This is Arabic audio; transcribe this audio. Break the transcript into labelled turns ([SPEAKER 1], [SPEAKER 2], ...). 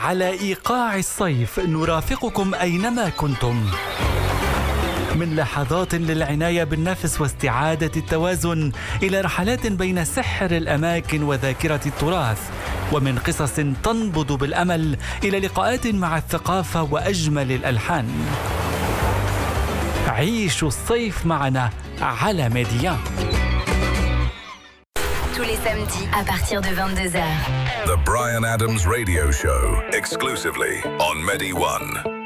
[SPEAKER 1] على إيقاع الصيف نرافقكم أينما كنتم، من لحظات للعناية بالنفس واستعادة التوازن إلى رحلات بين سحر الأماكن وذاكرة التراث، ومن قصص تنبض بالأمل إلى لقاءات مع الثقافة وأجمل الألحان. عيشوا الصيف معنا على ميديا.
[SPEAKER 2] Tous les samedis à partir de 22h.
[SPEAKER 3] The Bryan Adams Radio Show, exclusively on Medi One.